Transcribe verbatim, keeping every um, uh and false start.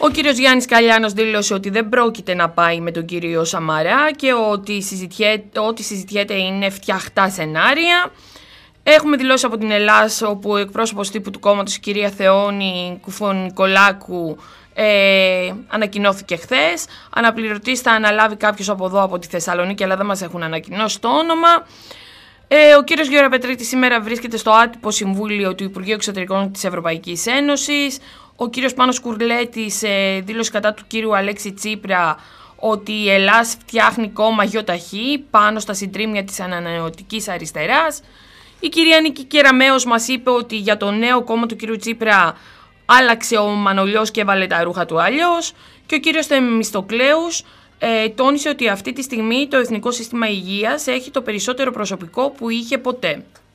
Ο κύριος Γιάννης Καλιάνος δήλωσε ότι δεν πρόκειται να πάει με τον κύριο Σαμαρά και ότι συζητιέται, ό,τι συζητιέται είναι φτιαχτά σενάρια. Έχουμε δηλώσει από την Ελλάς, όπου ο εκπρόσωπος τύπου του κόμματος, η κυρία Θεόνη Κουφωνικολάκου, ε, ανακοινώθηκε χθες. Αναπληρωτής θα αναλάβει κάποιος από εδώ, από τη Θεσσαλονίκη, αλλά δεν μας έχουν ανακοινώσει το όνομα. Ε, ο κύριος Γεωραπετρίτης σήμερα βρίσκεται στο άτυπο συμβούλιο του Υπουργείου Εξωτερικών της Ευρωπαϊκής Ένωσης. Ο κύριος Πάνος Κουρλέτης ε, δήλωσε κατά του κύριου Αλέξη Τσίπρα ότι η Ελλάς φτιάχνει κόμμα γιοταχή πάνω στα συντρίμμια της ανανεωτικής αριστεράς. Η κυρία Νίκη Κεραμέως μας είπε ότι για το νέο κόμμα του κύριου Τσίπρα άλλαξε ο Μανολιός και έβαλε τα ρούχα του αλλιώς. Και ο κύριος Θεμιστοκλέους ε, τόνισε ότι αυτή τη στιγμή το Εθνικό Σύστημα Υγείας έχει το περισσότερο προσωπικό που είχε ποτέ.